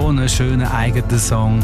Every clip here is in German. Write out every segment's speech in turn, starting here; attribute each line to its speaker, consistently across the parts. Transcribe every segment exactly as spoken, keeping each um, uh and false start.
Speaker 1: so einen schönen eigenen Song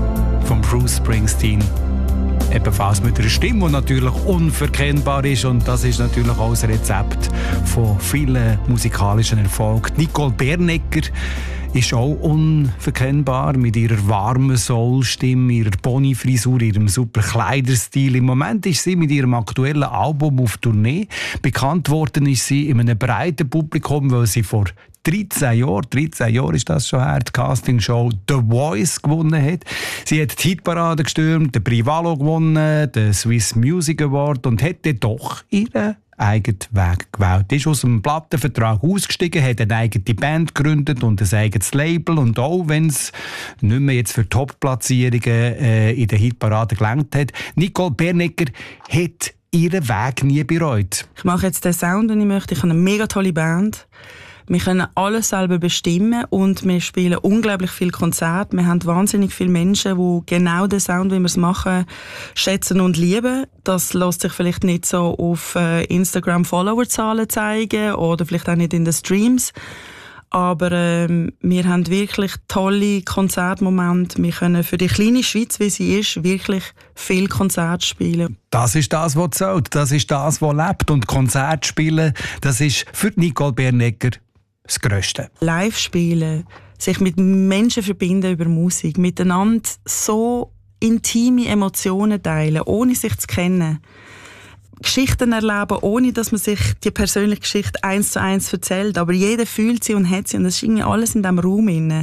Speaker 1: von Bruce Springsteen. Ebenfalls mit einer Stimme, die natürlich unverkennbar ist. Und das ist natürlich auch das Rezept von vielen musikalischen Erfolgen. Nicole Bernecker ist auch unverkennbar mit ihrer warmen Soul-Stimme, ihrer Pony-Frisur, ihrem super Kleiderstil. Im Moment ist sie mit ihrem aktuellen Album auf Tournee. Bekannt worden ist sie in einem breiten Publikum, weil sie vor dreizehn Jahren, dreizehn Jahre ist das schon her, die Castingshow The Voice gewonnen hat. Sie hat die Hitparade gestürmt, den Privalo gewonnen, den Swiss Music Award und hat dann doch ihren eigenen Weg gewählt. Ist aus dem Plattenvertrag ausgestiegen, hat eine eigene Band gegründet und ein eigenes Label. Und auch wenn es nicht mehr jetzt für Top-Platzierungen äh, in der Hitparade gelangt hat, Nicole Bernecker hat ihren Weg nie bereut.
Speaker 2: Ich mache jetzt den Sound, den ich möchte. Ich habe eine mega tolle Band. Wir können alles selber bestimmen und wir spielen unglaublich viele Konzerte. Wir haben wahnsinnig viele Menschen, die genau den Sound, wie wir es machen, schätzen und lieben. Das lässt sich vielleicht nicht so auf Instagram-Follower-Zahlen zeigen oder vielleicht auch nicht in den Streams. Aber ähm, wir haben wirklich tolle Konzertmomente. Wir können für die kleine Schweiz, wie sie ist, wirklich viel Konzerte spielen.
Speaker 1: Das ist das, was zählt. Das ist das, was lebt. Und Konzert spielen, das ist für Nicole Bernecker das Grösste.
Speaker 2: Live spielen, sich mit Menschen verbinden über Musik, miteinander so intime Emotionen teilen, ohne sich zu kennen. Geschichten erleben, ohne dass man sich die persönliche Geschichte eins zu eins erzählt. Aber jeder fühlt sie und hat sie und das ist irgendwie alles in diesem Raum inne.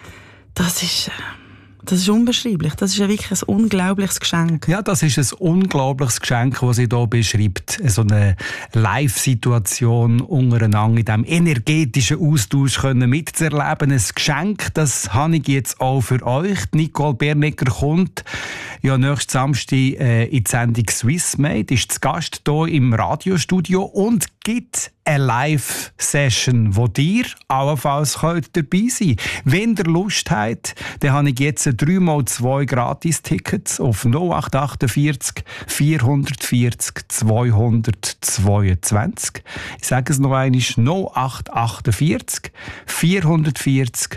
Speaker 2: Das ist... Das ist unbeschreiblich. Das ist ja wirklich ein unglaubliches Geschenk.
Speaker 1: Ja, das ist ein unglaubliches Geschenk, das sie hier beschreibt. So eine Live-Situation untereinander, in diesem energetischen Austausch können mitzuerleben. Ein Geschenk, das habe ich jetzt auch für euch. Nicole Bernecker kommt ja nächsten Samstag äh, in die Sendung Swissmade, ist zu Gast hier im Radiostudio und gibt eine Live-Session, wo ihr allenfalls könnt dabei sein könnt. Wenn ihr Lust habt, dann habe ich jetzt drei mal zwei Gratis-Tickets auf null acht achtundvierzig vierhundertvierzig zweihundertzweiundzwanzig. Ich sage es noch einmal, null acht achtundvierzig vierhundertvierzig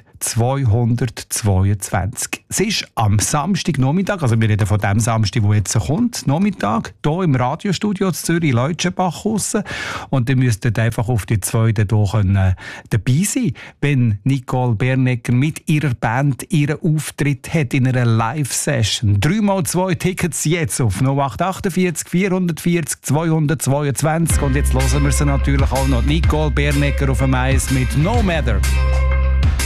Speaker 1: zweihundertzweiundzwanzig. Es ist am Samstagnachmittag, also wir reden von dem Samstag, der jetzt kommt, Nachmittag, hier im Radiostudio zu Zürich-Leutschenbach raus. Und ihr müsst einfach auf die zweite hier können dabei sein, wenn Nicole Bernecker mit ihrer Band ihren Auftritt hat in einer Live-Session. drei mal zwei Tickets jetzt auf null acht achtundvierzig vierhundertvierzig zweihundertzweiundzwanzig. Und jetzt hören wir sie natürlich auch noch. Nicole Bernecker auf dem Eis mit No Matter.